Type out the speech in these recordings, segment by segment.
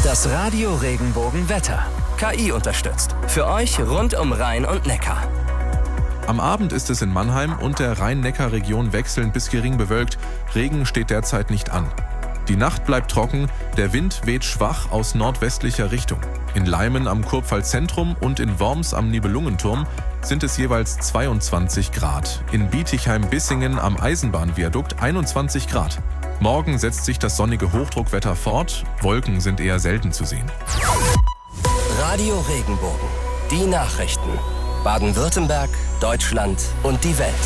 Das Radio Regenbogen Wetter. KI unterstützt. Für euch rund um Rhein und Neckar. Am Abend ist es in Mannheim und der Rhein-Neckar-Region wechselnd bis gering bewölkt. Regen steht derzeit nicht an. Die Nacht bleibt trocken, der Wind weht schwach aus nordwestlicher Richtung. In Leimen am Kurpfalz-Zentrum und in Worms am Nibelungenturm sind es jeweils 22 Grad. In Bietigheim-Bissingen am Eisenbahnviadukt 21 Grad. Morgen setzt sich das sonnige Hochdruckwetter fort, Wolken sind eher selten zu sehen. Radio Regenbogen, die Nachrichten. Baden-Württemberg, Deutschland und die Welt.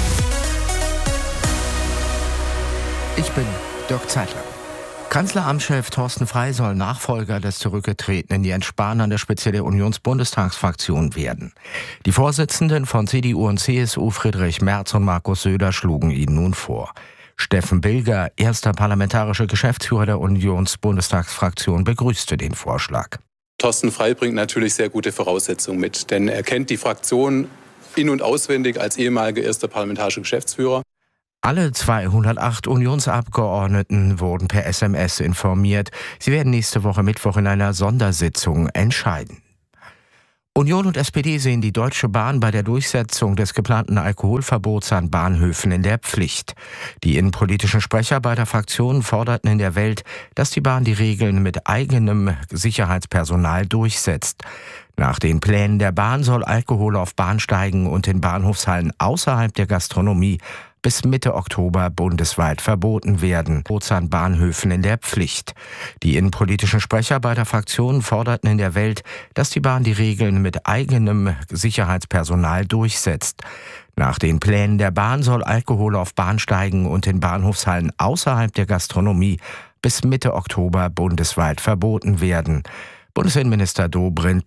Ich bin Dirk Zeitler. Kanzleramtschef Thorsten Frey soll Nachfolger des zurückgetretenen Jens Spahn an der Spitze der Unionsbundestagsfraktion werden. Die Vorsitzenden von CDU und CSU Friedrich Merz und Markus Söder schlugen ihn nun vor. Steffen Bilger, erster parlamentarischer Geschäftsführer der Unionsbundestagsfraktion, begrüßte den Vorschlag. Thorsten Frey bringt natürlich sehr gute Voraussetzungen mit, denn er kennt die Fraktion in- und auswendig als ehemaliger erster parlamentarischer Geschäftsführer. Alle 208 Unionsabgeordneten wurden per SMS informiert. Sie werden nächste Woche Mittwoch in einer Sondersitzung entscheiden. Union und SPD sehen die Deutsche Bahn bei der Durchsetzung des geplanten Alkoholverbots an Bahnhöfen in der Pflicht. Die innenpolitischen Sprecher beider Fraktionen forderten in der Welt, dass die Bahn die Regeln mit eigenem Sicherheitspersonal durchsetzt. Nach den Plänen der Bahn soll Alkohol auf Bahnsteigen und in Bahnhofshallen außerhalb der Gastronomie bis Mitte Oktober bundesweit verboten werden. An Bahnhöfen in der Pflicht. Die innenpolitischen Sprecher beider Fraktionen forderten in der Welt, dass die Bahn die Regeln mit eigenem Sicherheitspersonal durchsetzt. Nach den Plänen der Bahn soll Alkohol auf Bahnsteigen und in Bahnhofshallen außerhalb der Gastronomie bis Mitte Oktober bundesweit verboten werden. Bundesinnenminister Dobrindt